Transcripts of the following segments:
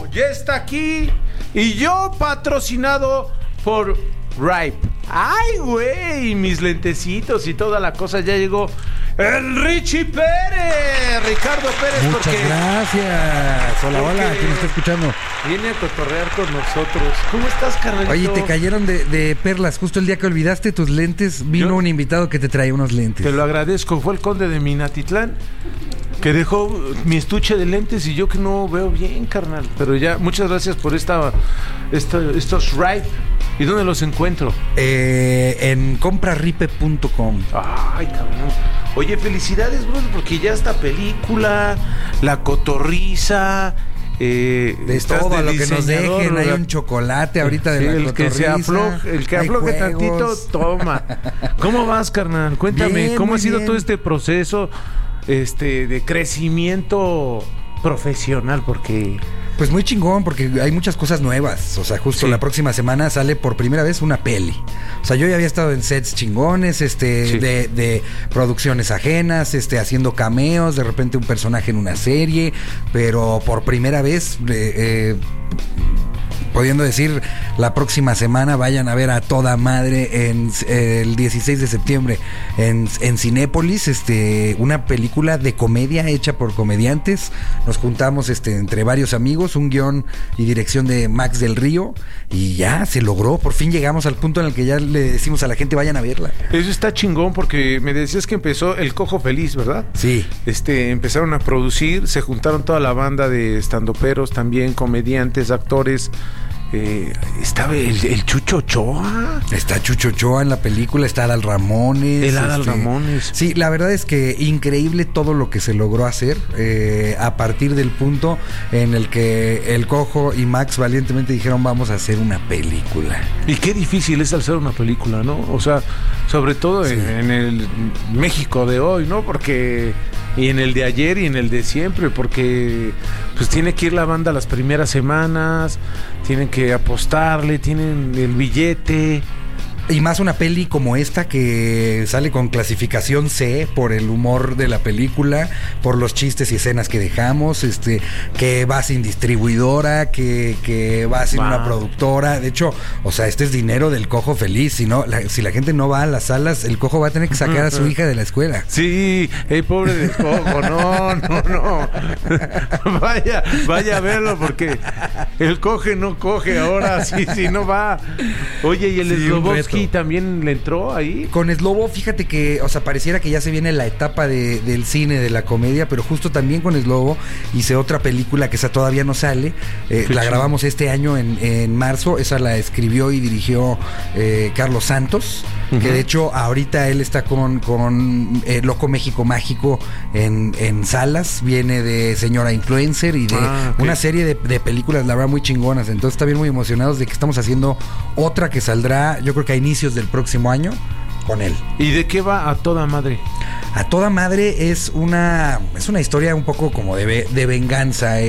ya está aquí. Y yo patrocinado por Ripe. Ay, güey, mis lentecitos y toda la cosa. Ya llegó el Richie Pérez, Ricardo Pérez. Muchas gracias. Hola, ¿quién me está escuchando? Viene a cotorrear con nosotros. ¿Cómo estás, carnalito? Oye, te cayeron de perlas. Justo el día que olvidaste tus lentes, vino un invitado que te traía unos lentes. Te lo agradezco. Fue el conde de Minatitlán, que dejó mi estuche de lentes y yo que no veo bien, carnal. Pero ya, muchas gracias por estos Ripe. ¿Y dónde los encuentro? En compraripe.com. Ay, cabrón. Oye, felicidades, bro, porque ya esta película, La Cotorriza, de todo a lo que nos dejen, hay un chocolate ahorita de la cotorriza. El que afloje tantito, toma. ¿Cómo vas, carnal? Cuéntame, bien, ¿cómo ha sido bien. todo este proceso de crecimiento profesional? Porque... Pues muy chingón, porque hay muchas cosas nuevas. O sea, justo la próxima semana sale por primera vez una peli. O sea, yo ya había estado en sets chingones, de producciones ajenas, haciendo cameos, de repente un personaje en una serie, pero por primera vez, pudiendo decir, la próxima semana vayan a ver a toda madre el 16 de septiembre en Cinépolis, una película de comedia hecha por comediantes. Nos juntamos entre varios amigos, un guión y dirección de Max del Río, y ya se logró. Por fin llegamos al punto en el que ya le decimos a la gente vayan a verla. Eso está chingón, porque me decías que empezó El Cojo Feliz, ¿verdad? Sí. Empezaron a producir, se juntaron toda la banda de estandoperos también, comediantes, actores. Estaba el Chucho Ochoa. Está Chucho Ochoa en la película, está Adal Ramones. El Adal Ramones. Sí, la verdad es que increíble todo lo que se logró hacer a partir del punto en el que el Cojo y Max valientemente dijeron vamos a hacer una película. Y qué difícil es hacer una película, ¿no? O sea, sobre todo en el México de hoy, ¿no? Porque... Y en el de ayer y en el de siempre, porque pues tiene que ir la banda las primeras semanas, tienen que apostarle, tienen el billete. Y más una peli como esta que sale con clasificación C por el humor de la película, por los chistes y escenas que dejamos, que va sin distribuidora, que va sin una productora. De hecho, o sea, es dinero del Cojo Feliz. Si la gente no va a las salas, el Cojo va a tener que sacar a su hija de la escuela. Sí, pobre del Cojo, no. Vaya a verlo, porque el Coge no coge ahora, sí, no va. Oye, y el Slobodsky también le entró ahí. Con Slobo, fíjate que, o sea, pareciera que ya se viene la etapa del cine, de la comedia, pero justo también con Slobo hice otra película que esa todavía no sale. La grabamos este año en marzo. Esa la escribió y dirigió Carlos Santos, que de hecho ahorita él está con Loco México Mágico en salas. Viene de Señora Influencer y de una serie de películas, la verdad, muy chingonas. Entonces también muy emocionados de que estamos haciendo otra que saldrá, yo creo que a inicios del próximo año, con él. ¿Y de qué va A Toda Madre? A Toda Madre es una historia un poco como de venganza.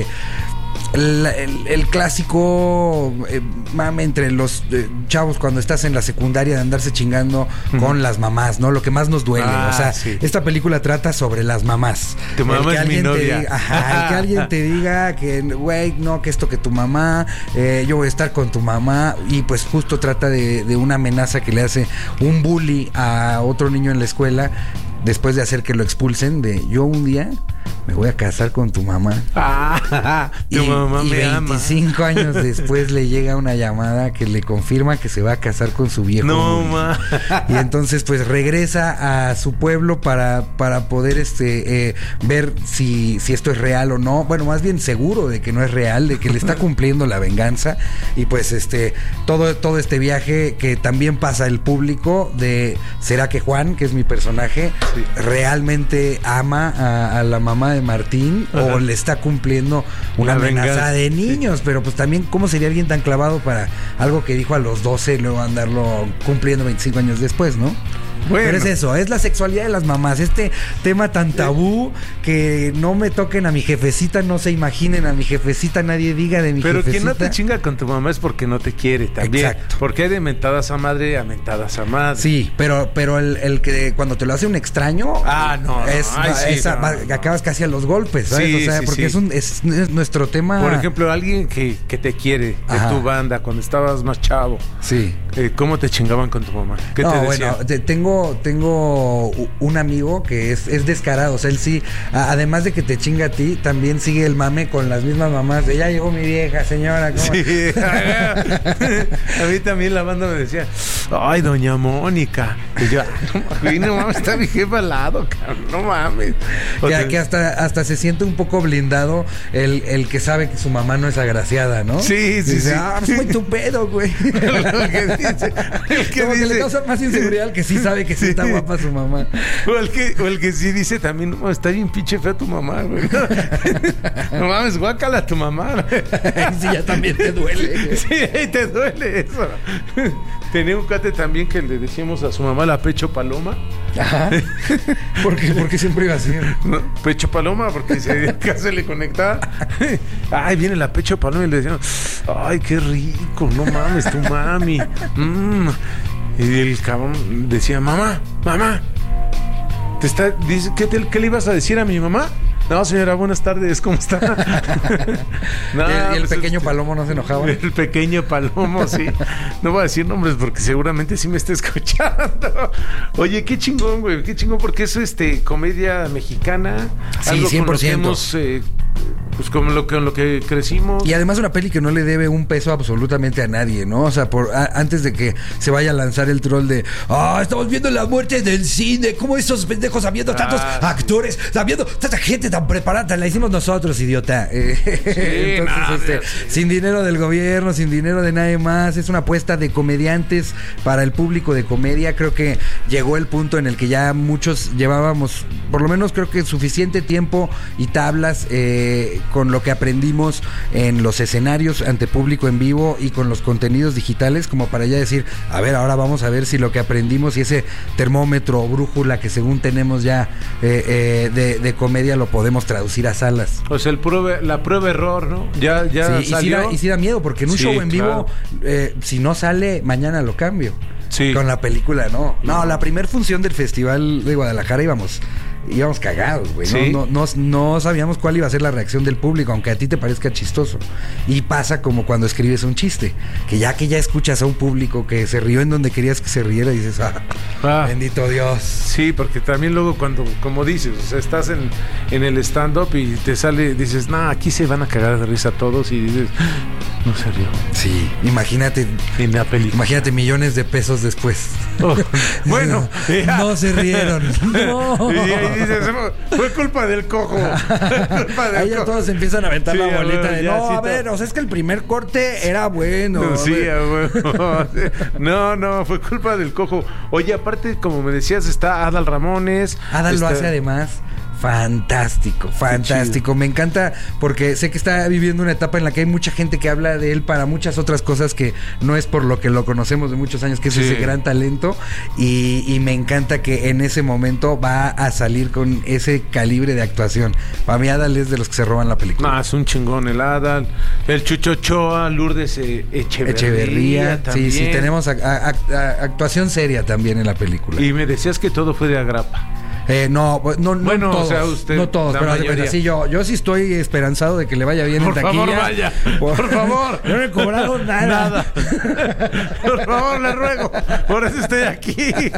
El clásico mame entre los chavos cuando estás en la secundaria de andarse chingando con las mamás, ¿no? Lo que más nos duele. O sea, esta película trata sobre las mamás. Tu mamá es mi novia. El que alguien te diga que, güey, no, que esto que tu mamá, yo voy a estar con tu mamá. Y pues justo trata de una amenaza que le hace un bully a otro niño en la escuela después de hacer que lo expulsen, de yo un día me voy a casar con tu mamá. Tu mamá me 25 años después le llega una llamada que le confirma que se va a casar con su viejo. No, ma. Y entonces pues regresa a su pueblo para poder ver si esto es real o no. Bueno, más bien seguro de que no es real, de que le está cumpliendo la venganza. Y pues todo este viaje que también pasa el público de ¿será que Juan, que es mi personaje, realmente ama a la mamá de Martín o le está cumpliendo una amenaza de niños? Pero pues también, ¿cómo sería alguien tan clavado para algo que dijo a los 12 y luego andarlo cumpliendo 25 años después, no? Bueno. Pero es eso, es la sexualidad de las mamás. Este tema tan tabú que no me toquen a mi jefecita, no se imaginen a mi jefecita, nadie diga de mi Pero jefecita. quien no te chinga con tu mamá es porque no te quiere también. Exacto. Porque hay de mentadas a madre a mentadas a madre. Sí, pero el que cuando te lo hace un extraño, acabas casi a los golpes, ¿sabes? Sí, o sea, sí, porque sí. es nuestro tema. Por ejemplo, alguien que te quiere de tu banda cuando estabas más chavo. Sí. ¿Cómo te chingaban con tu mamá? ¿Qué te decía? Bueno, tengo un amigo que es descarado, o sea, él sí, además de que te chinga a ti, también sigue el mame con las mismas mamás de ya llegó mi vieja, señora. ¿Cómo? Sí. A mí también la banda me decía, ay, doña Mónica. Y yo, no mames, está mi jefa al lado, cabrón, no mames. Que hasta se siente un poco blindado el que sabe que su mamá no es agraciada, ¿no? Sí, sí, dice, sí. pues muy tu pedo, güey. Que le causa más inseguridad al que sí sabe que sí está guapa su mamá. O el que sí dice también, no, está bien pinche fea tu mamá, güey. No mames, guácala a tu mamá. Sí, ya también te duele, güey. Sí, te duele eso. Tenía un cuate también que le decíamos a su mamá la Pecho Paloma. Ajá. ¿Por qué siempre iba así? No, Pecho Paloma, porque se le conectaba. Ay, viene la Pecho Paloma y le decíamos, ay, qué rico, no mames, tu mami. Y el cabrón decía, mamá, dice, ¿qué le ibas a decir a mi mamá? No, señora, buenas tardes, ¿cómo está? No, ¿Y el pequeño Palomo no se enojaba? El pequeño Palomo, sí. No voy a decir nombres porque seguramente sí me está escuchando. Oye, qué chingón, güey, qué chingón, porque eso es comedia mexicana. Sí, algo 100%. Con lo que hemos, pues con lo que crecimos. Y además una peli que no le debe un peso absolutamente a nadie, ¿no? O sea, antes de que se vaya a lanzar el troll de estamos viendo la muerte del cine, ¿cómo esos pendejos habiendo tantos actores, habiendo tanta gente tan preparada? La hicimos nosotros, idiota. Entonces, sin dinero del gobierno, sin dinero de nadie más, es una apuesta de comediantes para el público de comedia. Creo que llegó el punto en el que ya muchos llevábamos, por lo menos creo que suficiente tiempo y tablas con lo que aprendimos en los escenarios ante público en vivo y con los contenidos digitales, como para ya decir, a ver, ahora vamos a ver si lo que aprendimos y ese termómetro o brújula que según tenemos ya de comedia lo podemos traducir a salas. O sea, la prueba error, ¿no? Ya sí, salió. Y sí da miedo, porque en un show en vivo, si no sale, mañana lo cambio. Sí. Con la película, no. No, la primera función del Festival de Guadalajara íbamos cagados, güey. ¿Sí? No sabíamos cuál iba a ser la reacción del público, aunque a ti te parezca chistoso. Y pasa como cuando escribes un chiste, que ya escuchas a un público que se rió en donde querías que se riera, dices, bendito Dios. Sí, porque también luego cuando, como dices, o sea, estás en el stand-up y te sale, dices, aquí se van a cagar de risa todos, y dices, no se rió. Sí, imagínate. En la película. Imagínate millones de pesos después. Bueno. No se rieron. No. Y ahí dices, fue culpa del cojo. Ahí ya todos empiezan a aventar la bolita de, a ver, o sea, es que el primer corte era bueno. Sí, no, fue culpa del cojo. Oye, aparte, como me decías, está Adal Ramones. Adal lo hace además fantástico. Me encanta porque sé que está viviendo una etapa en la que hay mucha gente que habla de él para muchas otras cosas que no es por lo que lo conocemos de muchos años, que es ese gran talento, y me encanta que en ese momento va a salir con ese calibre de actuación. Para mí Adal es de los que se roban la película. Es un chingón el Adal, el Chucho Ochoa, Lourdes Echeverría también. Sí, tenemos actuación seria también en la película. Y me decías que todo fue de agrapa. No bueno, todos, o sea, usted, no todos, pero sí, yo sí estoy esperanzado de que le vaya bien en taquilla. Por favor, vaya. Por favor. No me he cobrado nada. Por favor, le ruego. Por eso estoy aquí.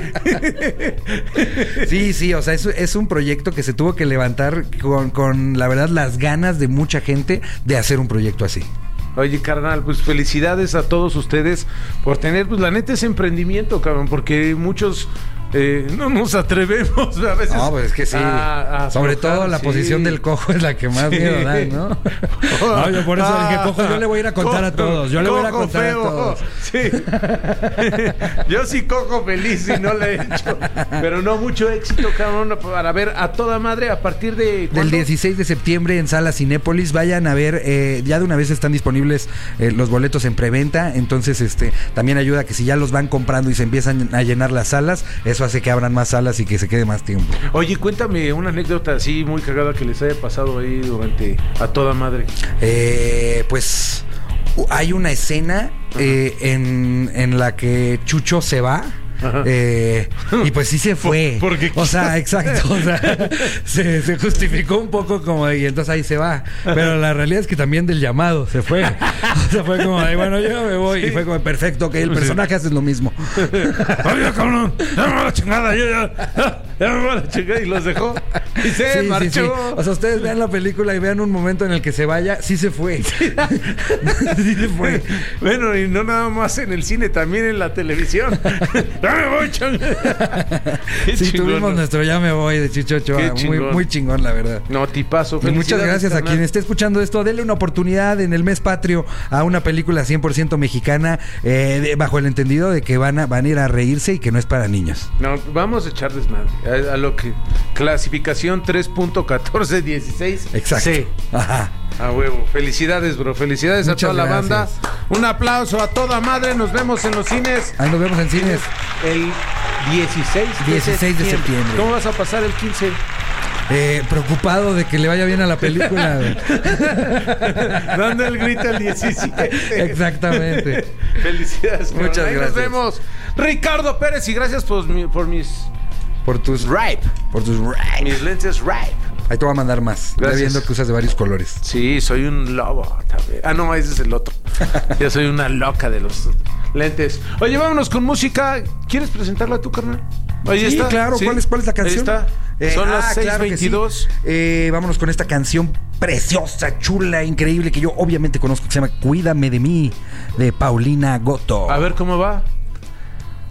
Sí, o sea, es un proyecto que se tuvo que levantar con la verdad, las ganas de mucha gente de hacer un proyecto así. Oye, carnal, pues felicidades a todos ustedes por tener, pues la neta, ese emprendimiento, cabrón, porque muchos no nos atrevemos a veces. No, pues es que sí. Sobre todo la posición del cojo es la que más miedo da, ¿no? Yo por eso dije, cojo, yo le voy a ir a contar a todos. Yo le voy a contar a todos. Sí. Yo sí cojo feliz y no le he hecho. Pero no, mucho éxito, cabrón, para ver a toda madre a partir de... ¿cuándo? Del 16 de septiembre en Sala Cinépolis. Vayan a ver, ya de una vez están disponibles los boletos en preventa. Entonces, también ayuda que si ya los van comprando y se empiezan a llenar las salas, eso eso hace que abran más salas y que se quede más tiempo. Oye, cuéntame una anécdota así muy cagada que les haya pasado ahí durante A Toda Madre. Pues hay una escena en la que Chucho se va. Y pues sí se fue. Porque o sea, exacto. O sea, se justificó un poco como y entonces ahí se va. Pero la realidad es que también del llamado se fue. O sea, fue como de, bueno, yo me voy. Sí. Y fue como perfecto, que el personaje hace lo mismo. Oye, cabrón, ya me va la chingada, ya me va la chingada. Y los dejó. Y se marchó. Sí. O sea, ustedes vean la película y vean un momento en el que se vaya, sí se fue. Sí se fue. Bueno, y no nada más en el cine, también en la televisión. Me voy, sí, chingón, tuvimos nuestro Ya me voy de Chicho Ochoa. Muy chingón, la verdad. No, tipazo. Muchas gracias a quien esté escuchando esto. Denle una oportunidad en el mes patrio a una película 100% mexicana, bajo el entendido de que van a ir a reírse y que no es para niños. No, vamos a echar desmadre a lo que clasificación 3.1416. Exacto. Sí. Ajá. A huevo. Felicidades, bro. Felicidades. Muchas a toda gracias. La banda. Un aplauso a toda madre. Nos vemos en los cines. Ahí nos vemos en cines. El 16 de septiembre. ¿Cómo vas a pasar el 15? Preocupado de que le vaya bien a la película. Dando el grito al 17. Exactamente. Felicidades. Muchas gracias. Nos vemos. Ricardo Pérez, y gracias por tus Ripe. Mis lentes Ripe. Ahí te voy a mandar más. Estoy viendo que usas de varios colores. Sí, soy un lobo también. Ah, no, ese es el otro. Yo soy una loca de los lentes. Oye, vámonos con música. ¿Quieres presentarla tú, carnal? Ahí está. Claro. ¿Sí? ¿Cuál es la canción? Ahí está. Son las 6:22. Sí. Vámonos con esta canción preciosa, chula, increíble, que yo obviamente conozco, que se llama Cuídame de mí, de Paulina Goto. A ver cómo va.